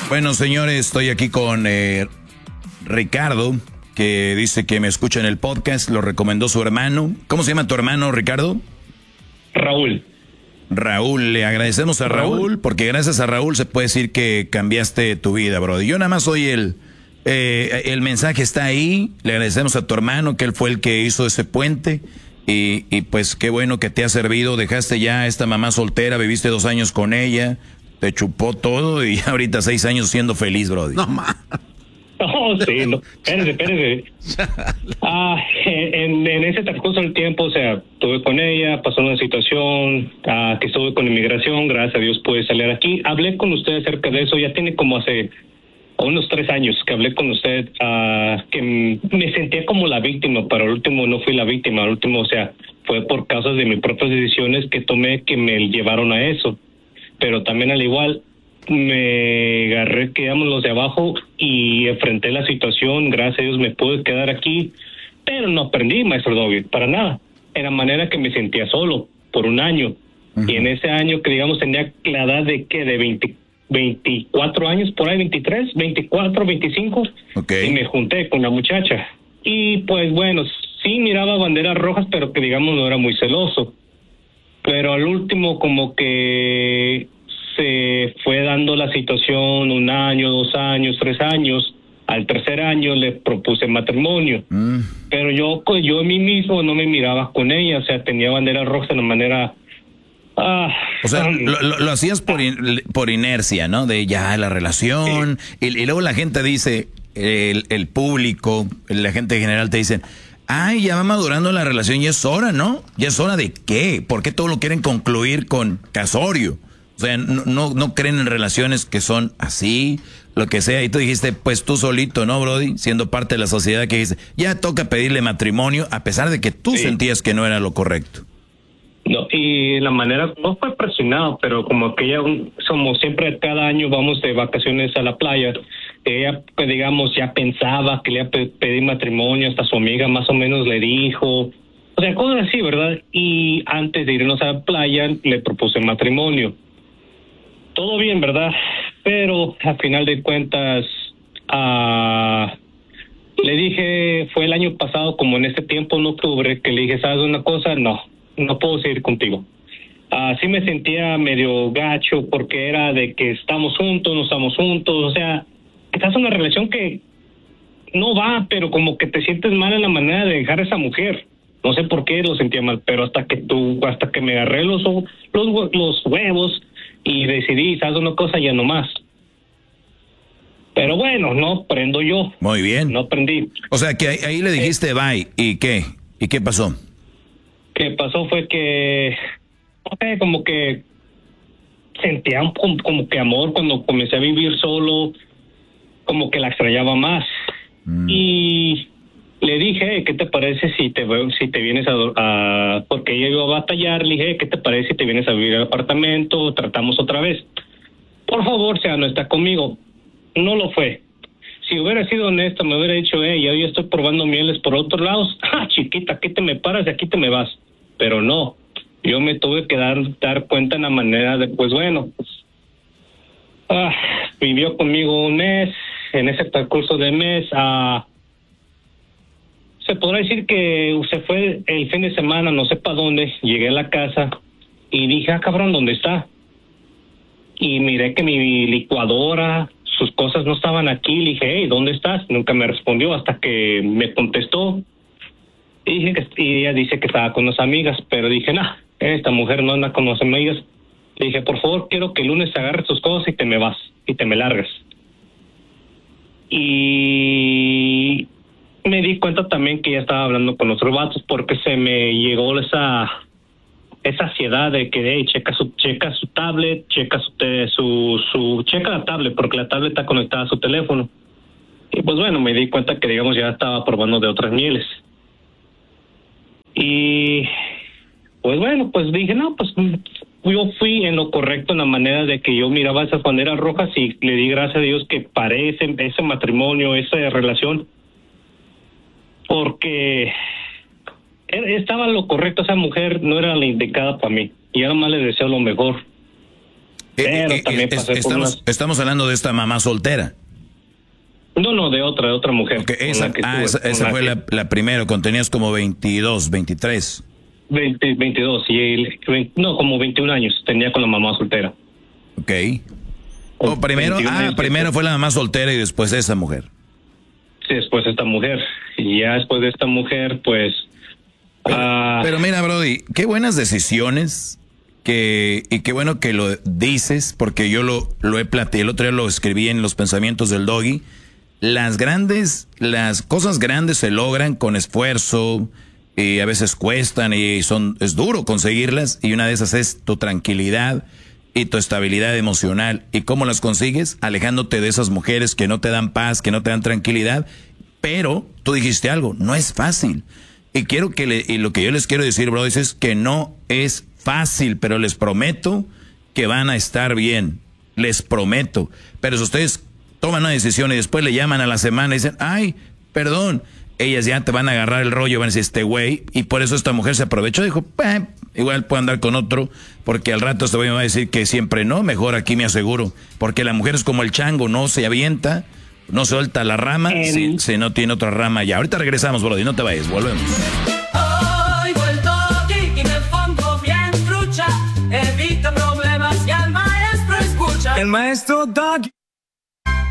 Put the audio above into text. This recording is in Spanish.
Bueno, señores, estoy aquí con Ricardo, que dice que me escucha en el podcast, lo recomendó su hermano. ¿Cómo se llama tu hermano, Ricardo? Raúl. Raúl, le agradecemos a Raúl, porque gracias a Raúl se puede decir que cambiaste tu vida, bro. Yo nada más soy el mensaje está ahí, le agradecemos a tu hermano, que él fue el que hizo ese puente, y pues qué bueno que te ha servido, dejaste ya a esta mamá soltera, viviste 2 años con ella, te chupó todo, y ahorita 6 años siendo feliz, brody. No, no, sí, no. Espérese. En ese transcurso del tiempo, o sea, estuve con ella, pasó una situación, que estuve con inmigración, gracias a Dios pude salir aquí. Hablé con usted acerca de eso, ya tiene como hace unos 3 años que hablé con usted, que me sentía como la víctima, pero al último no fui la víctima, al último, o sea, fue por causas de mis propias decisiones que tomé que me llevaron a eso. Pero también al igual, me agarré, quedamos los de abajo y enfrenté la situación, gracias a Dios me pude quedar aquí, pero no aprendí, maestro Doggy, para nada. Era manera que me sentía solo por 1 año. Y en ese año que digamos tenía la edad de que de 24 años, por ahí 23, 24, 25, y me junté con la muchacha. Y pues bueno, sí miraba banderas rojas, pero que digamos no era muy celoso. Pero al último como que se fue dando la situación 1 año, 2 años, 3 años. Al 3er año le propuse matrimonio. Pero yo a mí mismo no me miraba con ella, o sea, tenía banderas rojas de una manera... o sea, lo hacías por inercia, ¿no? De ya la relación, y luego la gente dice, el público, la gente en general te dicen, ay, ya va madurando la relación y es hora, ¿no? ¿Ya es hora de qué? ¿Por qué todo lo quieren concluir con casorio? O sea, no creen en relaciones que son así, lo que sea. Y tú dijiste, pues tú solito, ¿no, Brody? Siendo parte de la sociedad que dice, ya toca pedirle matrimonio, a pesar de que tú sentías que no era lo correcto. No, y la manera, no fue presionado, pero como que ella, somos siempre cada año vamos de vacaciones a la playa, ella, pues, digamos, ya pensaba que le iba a pedir matrimonio, hasta su amiga más o menos le dijo, o sea, cosas así, ¿verdad? Y antes de irnos a la playa, le propuse matrimonio. Todo bien, ¿verdad? Pero al final de cuentas, le dije, fue el año pasado, como en este tiempo, en octubre, que le dije, ¿sabes una cosa? No puedo seguir contigo. Sí me sentía medio gacho porque era de que estamos juntos, no estamos juntos, o sea, estás en una relación que no va, pero como que te sientes mal en la manera de dejar a esa mujer. No sé por qué lo sentía mal, pero hasta que me agarré los huevos y decidí, ¿sabes una cosa? Ya no más. Pero bueno, no aprendo yo. Muy bien. No aprendí. O sea, que ahí le dijiste bye, ¿y qué? ¿Y qué pasó? Que pasó fue que, como que sentía como que amor cuando comencé a vivir solo, como que la extrañaba más. Y le dije, ¿qué te parece si te vienes porque ella iba a batallar? Le dije, ¿qué te parece si te vienes a vivir al apartamento? Tratamos otra vez. Por favor, sea honesta conmigo. No lo fue. Si hubiera sido honesta, me hubiera dicho, yo ya estoy probando mieles por otros lados. Chiquita, aquí te me paras y aquí te me vas. Pero no, yo me tuve que dar cuenta en la manera de, pues bueno, vivió conmigo 1 mes, en ese transcurso de mes, se podrá decir que se fue el fin de semana, no sé para dónde, llegué a la casa y dije, cabrón, ¿dónde está? Y miré que mi licuadora, sus cosas no estaban aquí, le dije, ¿dónde estás? Nunca me respondió hasta que me contestó. Y ella dice que estaba con las amigas, pero dije, esta mujer no anda con las amigas. Le dije, por favor, quiero que el lunes agarres tus cosas y te me vas, y te me largas. Y me di cuenta también que ella estaba hablando con otros vatos porque se me llegó esa ansiedad de que, checa su tablet, checa checa la tablet, porque la tablet está conectada a su teléfono. Y pues bueno, me di cuenta que, digamos, ya estaba probando de otras mieles. Y pues bueno, pues dije, pues yo fui en lo correcto en la manera de que yo miraba esas banderas rojas y le di gracias a Dios que paré ese matrimonio, esa relación, porque estaba en lo correcto. Esa mujer no era la indicada para mí y yo nomás le deseo lo mejor. Pero también estamos hablando de esta mamá soltera. No, de otra mujer. Okay, esa fue la primera, cuando tenías como 22, 23. 22, como 21 años tenía con la mamá soltera. Ok. Primero fue la mamá soltera y después esa mujer. Sí, después esta mujer. Y ya después de esta mujer, pues... Pero mira, Brody, qué buenas decisiones, y qué bueno que lo dices, porque yo lo he platicado, el otro día lo escribí en los pensamientos del Doggy. Las cosas grandes se logran con esfuerzo, y a veces cuestan, y es duro conseguirlas, y una de esas es tu tranquilidad y tu estabilidad emocional. ¿Y cómo las consigues? Alejándote de esas mujeres que no te dan paz, que no te dan tranquilidad. Pero tú dijiste algo, no es fácil. Y lo que yo les quiero decir, bro, es que no es fácil, pero les prometo que van a estar bien. Les prometo. Pero si ustedes toman una decisión y después le llaman a la semana y dicen, ay, perdón, ellas ya te van a agarrar el rollo, van a decir, este güey, y por eso esta mujer se aprovechó, dijo, igual puedo andar con otro, porque al rato este güey me va a decir que siempre no, mejor aquí me aseguro, porque la mujer es como el chango, no se avienta, no suelta la rama, si no tiene otra rama ya. Ahorita regresamos, Brody, no te vayas, volvemos. Oigo el Doggy y me pongo bien trucha, evita problemas y al maestro escucha. El maestro Doggy.